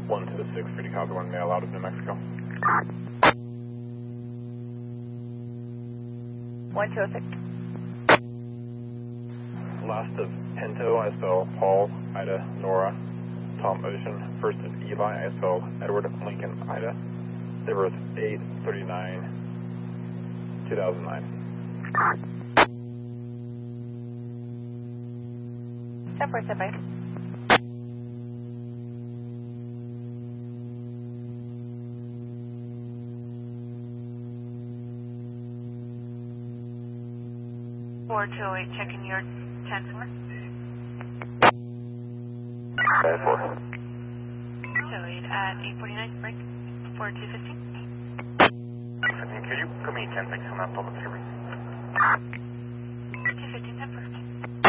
126, pretty copy, 1 mail out of New Mexico. 126. Last of Pinto, I spell Paul, Ida, Nora, Tom Ocean. First of Eli, I spell Edward, Lincoln, Ida. They were 8/39/2009. 10-4-75. Four 208, checking your 10-4. 10-4. 208 at 849, break. 4215. Could you put me 10-6 on that public service?